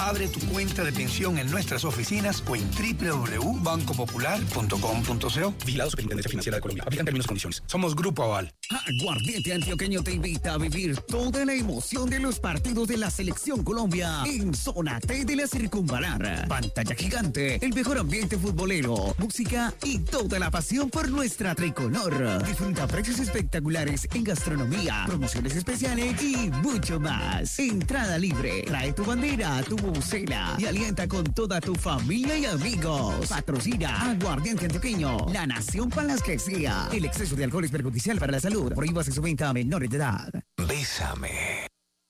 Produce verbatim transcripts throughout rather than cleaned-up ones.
Abre tu cuenta de pensión en nuestras oficinas o en doble u doble u doble u punto banco popular punto com punto co. Vigilado Superintendencia Financiera de Colombia. Aplican términos y condiciones. Somos Grupo Aval. Aguardiente Antioqueño te invita a vivir toda la emoción de los partidos de la Selección Colombia en Zona T de la Circunvalar. Pantalla gigante, el mejor ambiente futbolero, música y toda la pasión por nuestra tricolor. Disfruta precios espectaculares en gastronomía, promociones especiales y mucho más. Entrada libre. Trae tu bandera, tu bucela y alienta con toda tu familia y amigos. Patrocina Aguardiente Antioqueño, la nación para las que sea. El exceso de alcohol es perjudicial para la salud. Prohíbase su venta a menores de edad. Bésame.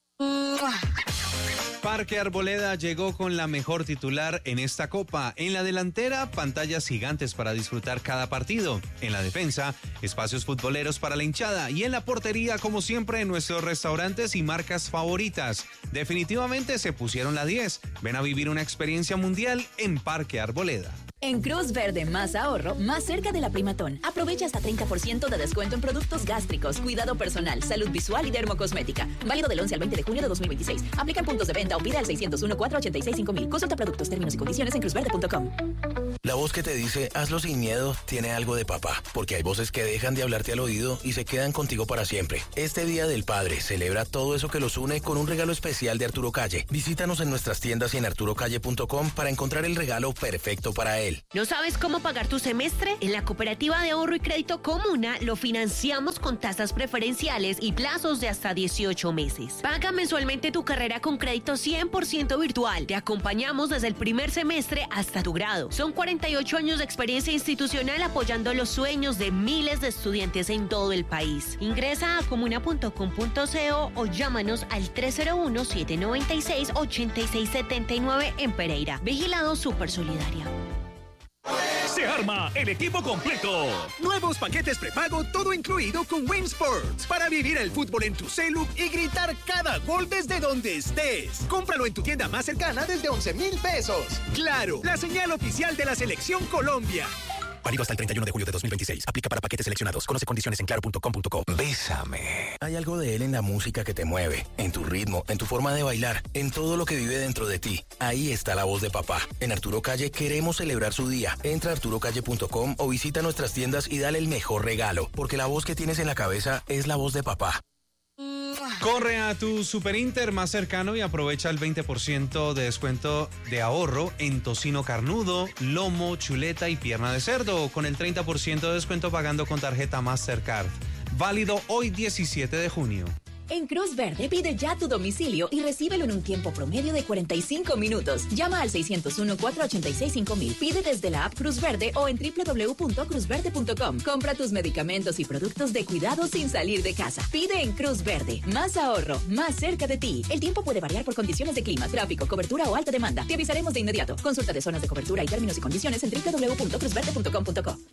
Parque Arboleda llegó con la mejor titular en esta copa. En la delantera, pantallas gigantes para disfrutar cada partido. En la defensa, espacios futboleros para la hinchada. Y en la portería, como siempre, nuestros restaurantes y marcas favoritas. Definitivamente se pusieron la diez. Ven a vivir una experiencia mundial en Parque Arboleda. En Cruz Verde Más Ahorro, más cerca de la Primatón. Aprovecha hasta treinta por ciento de descuento en productos gástricos, cuidado personal, salud visual y dermocosmética. Válido del once al veinte de junio de dos mil veintiséis. Aplican puntos de venta o pide al seis cero uno, cuatro ocho seis, cinco mil. Consulta productos, términos y condiciones en cruz verde punto com. La voz que te dice hazlo sin miedo tiene algo de papá, porque hay voces que dejan de hablarte al oído y se quedan contigo para siempre. Este Día del Padre celebra todo eso que los une con un regalo especial de Arturo Calle. Visítanos en nuestras tiendas y en arturo calle punto com para encontrar el regalo perfecto para él. ¿No sabes cómo pagar tu semestre? En la Cooperativa de Ahorro y Crédito Comuna lo financiamos con tasas preferenciales y plazos de hasta dieciocho meses. Paga mensualmente tu carrera con crédito cien por ciento virtual. Te acompañamos desde el primer semestre hasta tu grado. Son cuarenta y ocho años de experiencia institucional apoyando los sueños de miles de estudiantes en todo el país. Ingresa a comuna punto com punto co o llámanos al tres cero uno, siete nueve seis, ocho seis siete nueve en Pereira. Vigilado Super Solidaria. Se arma el equipo completo. Nuevos paquetes prepago, todo incluido con Win Sports. Para vivir el fútbol en tu celu y gritar cada gol desde donde estés. Cómpralo en tu tienda más cercana desde once mil pesos. Claro, la señal oficial de la Selección Colombia. Válido hasta el treinta y uno de julio de dos mil veintiséis. Aplica para paquetes seleccionados. Conoce condiciones en claro punto com punto co. Bésame. Hay algo de él en la música que te mueve, en tu ritmo, en tu forma de bailar, en todo lo que vive dentro de ti. Ahí está la voz de papá. En Arturo Calle queremos celebrar su día. Entra a arturo calle punto com o visita nuestras tiendas y dale el mejor regalo, porque la voz que tienes en la cabeza es la voz de papá. Corre a tu Super Inter más cercano y aprovecha el veinte por ciento de descuento de ahorro en tocino carnudo, lomo, chuleta y pierna de cerdo, con el treinta por ciento de descuento pagando con tarjeta Mastercard. Válido hoy diecisiete de junio. En Cruz Verde pide ya tu domicilio y recíbelo en un tiempo promedio de cuarenta y cinco minutos. Llama al seis cero uno, cuatro ocho seis, cinco mil. Pide desde la app Cruz Verde o en doble u doble u doble u punto cruz verde punto com. Compra tus medicamentos y productos de cuidado sin salir de casa. Pide en Cruz Verde. Más ahorro, más cerca de ti. El tiempo puede variar por condiciones de clima, tráfico, cobertura o alta demanda. Te avisaremos de inmediato. Consulta de zonas de cobertura y términos y condiciones en doble u doble u doble u punto cruz verde punto com punto co.